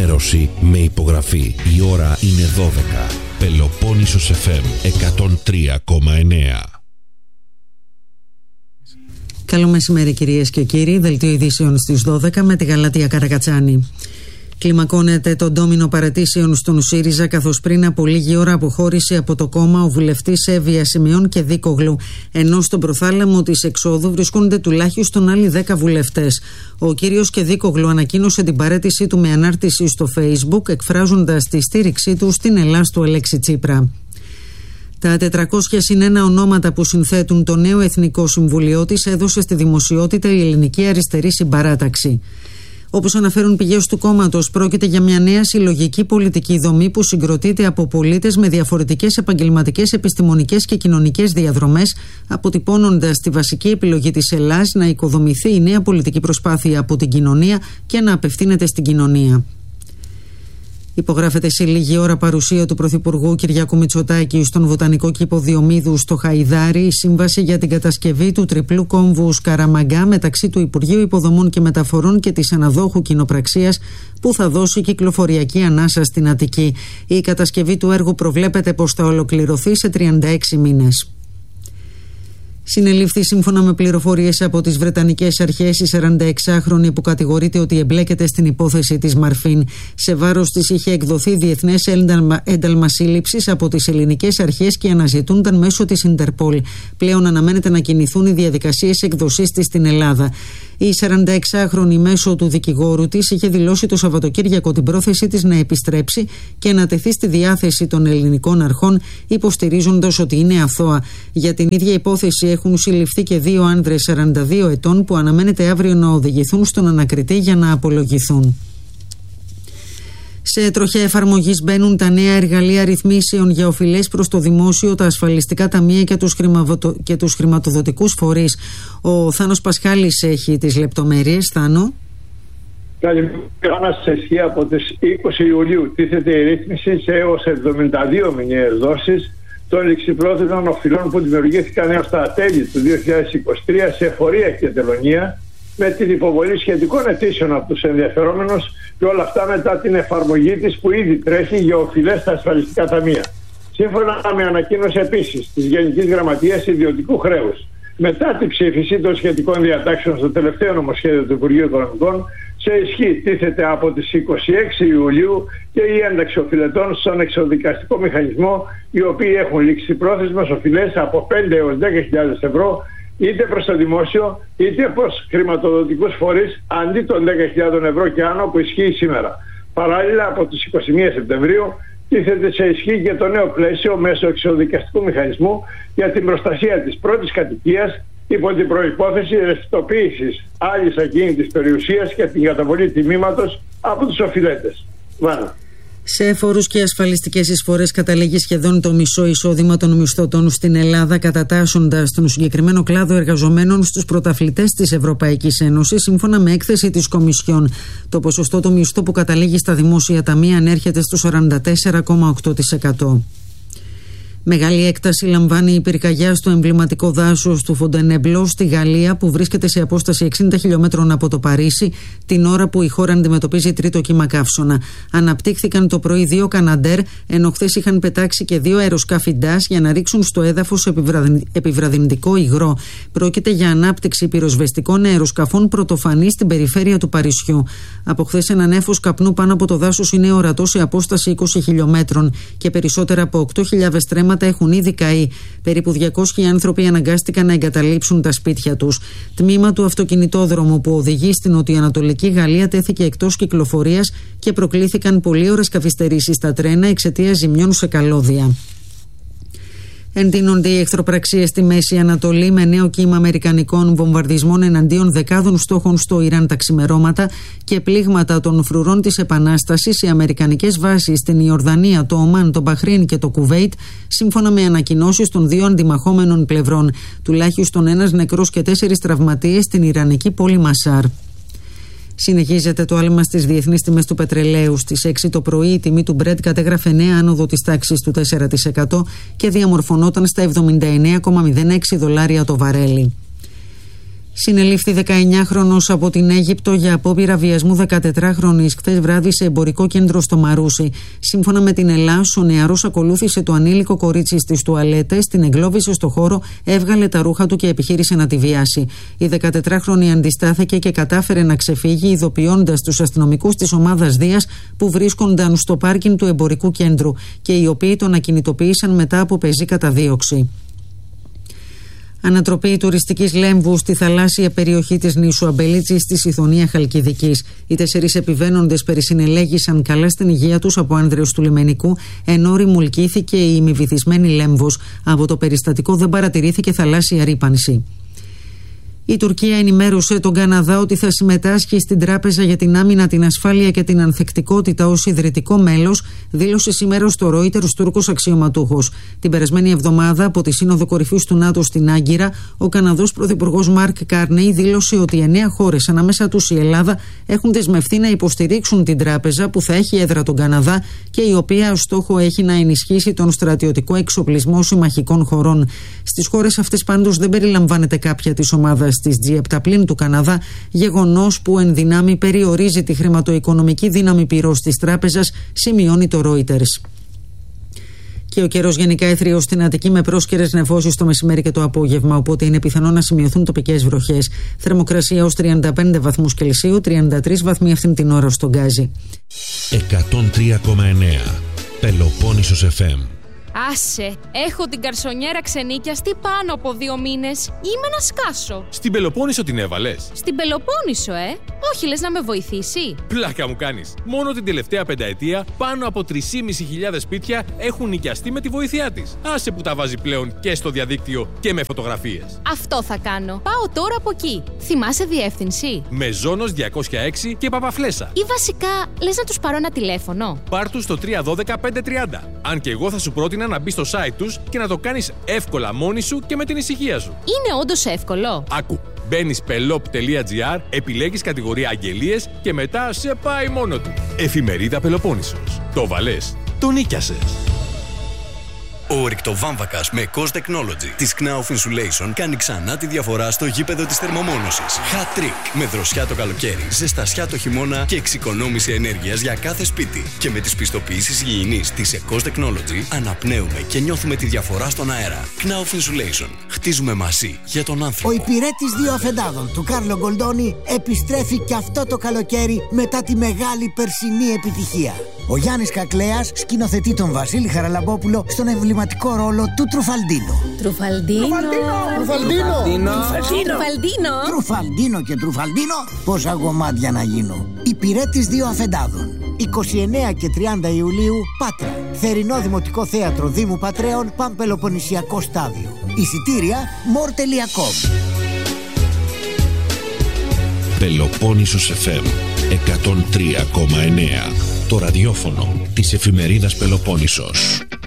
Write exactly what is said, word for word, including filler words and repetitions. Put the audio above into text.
ενημέρωση με υπογραφή. Η ώρα είναι δώδεκα. Πελοπόννησος εφ εμ εκατόν τρία κόμμα εννέα. Καλό μεσημέρι κυρίες και κύριοι. Δελτίο ειδήσεων στις δώδεκα με τη Γαλάτια Καρακατσάνη. Κλιμακώνεται το ντόμινο παρατήσεων στον ΣΥΡΙΖΑ, καθώς πριν από λίγη ώρα αποχώρησε από το κόμμα ο βουλευτής Εύβοια Σιμεών και Δίκογλου, ενώ στον προθάλαμο της εξόδου βρίσκονται τουλάχιστον άλλοι δέκα βουλευτές. Ο κύριος και Δίκογλου ανακοίνωσε την παραίτησή του με ανάρτηση στο Facebook, εκφράζοντας τη στήριξή του στην Ελλάς του Αλέξη Τσίπρα. Τα τετρακόσια ένα ονόματα που συνθέτουν το νέο Εθνικό Συμβουλίο της έδωσε στη δημοσιότητα η Ελληνική Αριστερή Συμπαράταξη. Όπως αναφέρουν πηγές του κόμματος, πρόκειται για μια νέα συλλογική πολιτική δομή που συγκροτείται από πολίτες με διαφορετικές επαγγελματικές, επιστημονικές και κοινωνικές διαδρομές, αποτυπώνοντας τη βασική επιλογή της Ελλάς να οικοδομηθεί η νέα πολιτική προσπάθεια από την κοινωνία και να απευθύνεται στην κοινωνία. Υπογράφεται σε λίγη ώρα παρουσία του Πρωθυπουργού Κυριάκου Μητσοτάκη στον Βοτανικό Κήπο Διομήδου στο Χαϊδάρι η σύμβαση για την κατασκευή του τριπλού κόμβου Σκαραμαγκά μεταξύ του Υπουργείου Υποδομών και Μεταφορών και της αναδόχου κοινοπραξίας, που θα δώσει κυκλοφοριακή ανάσα στην Αττική. Η κατασκευή του έργου προβλέπεται πως θα ολοκληρωθεί σε τριάντα έξι μήνες. Συνελήφθη σύμφωνα με πληροφορίες από τις Βρετανικές αρχές η σαρανταεξάχρονη που κατηγορείται ότι εμπλέκεται στην υπόθεση της Μαρφίν. Σε βάρος της είχε εκδοθεί διεθνές ένταλμα σύλληψης από τις ελληνικές αρχές και αναζητούνταν μέσω της Ιντερπολ. Πλέον αναμένεται να κινηθούν οι διαδικασίες εκδοσής της στην Ελλάδα. Η σαρανταεξάχρονη μέσω του δικηγόρου της είχε δηλώσει το Σαββατοκύριακο την πρόθεσή της να επιστρέψει και να τεθεί στη διάθεση των ελληνικών αρχών, υποστηρίζοντας ότι είναι αθώα. Για την ίδια υπόθεση έχουν συλληφθεί και δύο άνδρες σαράντα δύο ετών που αναμένεται αύριο να οδηγηθούν στον ανακριτή για να απολογηθούν. Σε τροχιά εφαρμογής μπαίνουν τα νέα εργαλεία ρυθμίσεων για οφειλές προς το δημόσιο, τα ασφαλιστικά ταμεία και τους, χρηματοδο... και τους χρηματοδοτικούς φορείς. Ο Θάνος Πασχάλης έχει τις λεπτομέρειες. Θάνο. Καλημέρα. Σε ισχύ από τις είκοσι Ιουλίου τίθεται η ρύθμιση σε έως εβδομήντα δύο μηνιαίες δόσεις των ληξιπρόθεσμων οφειλών που δημιουργήθηκαν έως τα τέλη του δύο χιλιάδες είκοσι τρία σε εφορία και τελωνία, με την υποβολή σχετικών αιτήσεων από τους ενδιαφερόμενους, και όλα αυτά μετά την εφαρμογή της που ήδη τρέχει για οφειλές στα ασφαλιστικά ταμεία. Σύμφωνα με ανακοίνωση επίσης της Γενικής Γραμματείας Ιδιωτικού Χρέους, μετά την ψήφιση των σχετικών διατάξεων στο τελευταίο νομοσχέδιο του Υπουργείου Οικονομικών, σε ισχύ τίθεται από τις είκοσι έξι Ιουλίου και η ένταξη οφειλετών στον εξοδικαστικό μηχανισμό, οι οποίοι έχουν ληξιπρόθεσμες οφειλές από πέντε έως δέκα χιλιάδες ευρώ, είτε προς το δημόσιο είτε προς χρηματοδοτικούς φορείς, αντί των δέκα χιλιάδες ευρώ και άνω που ισχύει σήμερα. Παράλληλα, από τις είκοσι μία Σεπτεμβρίου τίθεται σε ισχύ και το νέο πλαίσιο μέσω εξοδικαστικού μηχανισμού για την προστασία της πρώτης κατοικίας, υπό την προϋπόθεση ρευστοποίησης άλλης ακίνητης περιουσίας και την καταβολή τιμήματος από τους οφειλέτες. Βάνα. Σε φόρους και ασφαλιστικές εισφορές καταλήγει σχεδόν το μισό εισόδημα των μισθωτών στην Ελλάδα, κατατάσσοντας τον συγκεκριμένο κλάδο εργαζομένων στους πρωταθλητές της Ευρωπαϊκής Ένωσης, σύμφωνα με έκθεση της Κομισιόν. Το ποσοστό του μισθού που καταλήγει στα δημόσια ταμεία ανέρχεται στο σαράντα τέσσερα κόμμα οκτώ τοις εκατό. Μεγάλη έκταση λαμβάνει η πυρκαγιά στο εμβληματικό δάσος του Φοντενεμπλό στη Γαλλία, που βρίσκεται σε απόσταση εξήντα χιλιόμετρων από το Παρίσι, την ώρα που η χώρα αντιμετωπίζει τρίτο κύμα καύσωνα. Αναπτύχθηκαν το πρωί δύο Καναντέρ, ενώ χθες είχαν πετάξει και δύο αεροσκάφη ντας για να ρίξουν στο έδαφος επιβραδυντικό υγρό. Πρόκειται για ανάπτυξη πυροσβεστικών αεροσκαφών πρωτοφανή στην περιφέρεια του Παρισιού. Από χθες ένα νέφος καπνού πάνω από το δάσος είναι ορατό σε απόσταση είκοσι χιλιόμετρων και περισσότερα από οκτώ χιλιάδες τρέματα έχουν ήδη καεί. Περίπου διακόσιοι άνθρωποι αναγκάστηκαν να εγκαταλείψουν τα σπίτια τους. Τμήμα του αυτοκινητόδρομου που οδηγεί στην νοτιοανατολική Γαλλία τέθηκε εκτός κυκλοφορίας και προκλήθηκαν πολλή ώρες καθυστερήσεις στα τρένα εξαιτίας ζημιών σε καλώδια. Εντείνονται οι εχθροπραξίες στη Μέση Ανατολή, με νέο κύμα αμερικανικών βομβαρδισμών εναντίον δεκάδων στόχων στο Ιράν τα ξημερώματα και πλήγματα των φρουρών της Επανάστασης σε αμερικανικές βάσεις στην Ιορδανία, το Ομάν, το Μπαχρέιν και το Κουβέιτ, σύμφωνα με ανακοινώσεις των δύο αντιμαχόμενων πλευρών. Τουλάχιστον ένας νεκρός και τέσσερις τραυματίες στην ιρανική πόλη Μασάρ. Συνεχίζεται το άλμα στις διεθνείς τιμές του πετρελαίου. Στις έξι το πρωί η τιμή του Brent κατέγραφε νέα άνοδο της τάξης του τέσσερα τοις εκατό και διαμορφωνόταν στα εβδομήντα εννέα κόμμα μηδέν έξι δολάρια το βαρέλι. Συνελήφθη δεκαεννιάχρονος από την Αίγυπτο για απόπειρα βιασμού δεκατετράχρονης χθες βράδυ σε εμπορικό κέντρο στο Μαρούσι. Σύμφωνα με την ΕΛΑΣ, ο νεαρός ακολούθησε το ανήλικο κορίτσι στις τουαλέτες, την εγκλώβησε στο χώρο, έβγαλε τα ρούχα του και επιχείρησε να τη βιάσει. Η δεκατετράχρονη αντιστάθηκε και κατάφερε να ξεφύγει, ειδοποιώντας τους αστυνομικούς της ομάδας Δίας που βρίσκονταν στο πάρκινγκ του εμπορικού κέντρου και οι οποίοι τον ακινητοποίησαν μετά από πεζή καταδίωξη. Ανατροπή τουριστικής λέμβου στη θαλάσσια περιοχή της νήσου Αμπελίτσι στη Σιθωνία Χαλκιδικής. Οι τέσσερις επιβαίνοντες περισυνελέγησαν καλά στην υγεία τους από άνδρεως του λιμενικού, ενώ ρημουλκήθηκε η ημιβυθισμένη λέμβος. Από το περιστατικό δεν παρατηρήθηκε θαλάσσια ρύπανση. Η Τουρκία ενημέρωσε τον Καναδά ότι θα συμμετάσχει στην Τράπεζα για την Άμυνα, την Ασφάλεια και την Ανθεκτικότητα ως ιδρυτικό μέλος, δήλωσε σήμερα στο Reuters Τούρκος αξιωματούχος. Την περασμένη εβδομάδα, από τη Σύνοδο Κορυφής του ΝΑΤΟ στην Άγκυρα, ο Καναδός Πρωθυπουργός Μαρκ Κάρνεϊ δήλωσε ότι εννέα χώρες, ανάμεσα τους η Ελλάδα, έχουν δεσμευτεί να υποστηρίξουν την τράπεζα που θα έχει έδρα τον Καναδά και η οποία στόχο έχει να ενισχύσει τον στρατιωτικό εξοπλισμό συμμαχικών χωρών. Στις χώρες αυτές πάντως δεν περιλαμβάνεται κάποια της ομάδας της τζι επτά πλην του Καναδά, γεγονός που εν δυνάμει περιορίζει τη χρηματοοικονομική δύναμη πυρός της τράπεζας, σημειώνει το Reuters. Και ο καιρός γενικά έθριος στην Αττική με πρόσκαιρες νεφώσεις το μεσημέρι και το απόγευμα, οπότε είναι πιθανό να σημειωθούν τοπικές βροχές. Θερμοκρασία ως τριάντα πέντε βαθμούς Κελσίου, τριάντα τρεις βαθμοί αυτήν την ώρα στον Γκάζι. εκατόν τρία κόμμα εννέα Πελοπόννησος εφ εμ. Άσε, έχω την καρσονιέρα ξενίκιαστη πάνω από δύο μήνες. Είμαι να σκάσω. Στην Πελοπόννησο την έβαλες? Στην Πελοπόννησο, ε. Όχι, λες να με βοηθήσει? Πλάκα μου κάνεις. Μόνο την τελευταία πενταετία πάνω από τρεις χιλιάδες πεντακόσια σπίτια έχουν νοικιαστεί με τη βοήθειά της. Άσε που τα βάζει πλέον και στο διαδίκτυο και με φωτογραφίες. Αυτό θα κάνω. Πάω τώρα από εκεί. Θυμάσαι διεύθυνση? Μεζόνος διακόσια έξι και Παπαφλέσσα. Ή βασικά, λες να τους πάρω ένα τηλέφωνο? Πάρ' τους στο τρία ένα δύο πέντε τριάντα. Αν και εγώ θα σου πρότεινα να μπεις στο site τους και να το κάνεις εύκολα μόνη σου και με την ησυχία σου. Είναι όντως εύκολο? Άκου. Μπαίνεις πελόπ τελεία τζι άρ, επιλέγεις κατηγορία αγγελίες και μετά σε πάει μόνο του. Εφημερίδα Πελοπόννησος. Το βαλές, το νίκιασες. Ο ρηκτοβάμβακας με Cost Technology της Knauf Insulation κάνει ξανά τη διαφορά στο γήπεδο της θερμομόνωσης. Hat trick! Με δροσιά το καλοκαίρι, ζεστασιά το χειμώνα και εξοικονόμηση ενέργειας για κάθε σπίτι. Και με τις πιστοποιήσεις υγιεινής της Cost Technology αναπνέουμε και νιώθουμε τη διαφορά στον αέρα. Knauf Insulation. Χτίζουμε μαζί για τον άνθρωπο. Ο υπηρέτης δύο αφεντάδων του Κάρλο Γκολντόνι επιστρέφει και αυτό το καλοκαίρι μετά τη μεγάλη περσινή επιτυχία. Ο Γιάννης Κακλέας σκηνοθετεί τον Βασίλη Χαραλαμπόπουλο στον εμβληματικό ρόλο του Τρουφαλντίνο. Τρουφαλντίνο. Τρουφαλντίνο. Τρουφαλντίνο. Τρουφαλντίνο και Τρουφαλντίνο. Πόσα γομάτια να γίνω. Υπηρέτης δύο αφεντάδων. είκοσι εννέα και τριάντα Ιουλίου, Πάτρα. Θερινό Δημοτικό Θέατρο Δήμου Πατρέων, Παμπελοποννησιακό Στάδιο. Εισιτήρια μορ τελεία κομ. Πελοπόννησος εφ εμ εκατόν τρία κόμμα εννέα. Το ραδιόφωνο της εφημερίδας Πελοπόννησος.